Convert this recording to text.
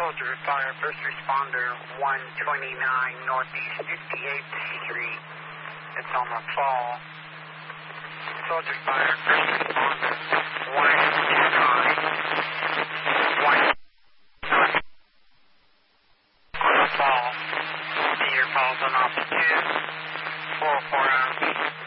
Soldier Fire, first responder 129 Northeast 58th Street. It's on the fall. Soldier Fire, first responder 129 on the fall. See your calls on altitude 44 hours.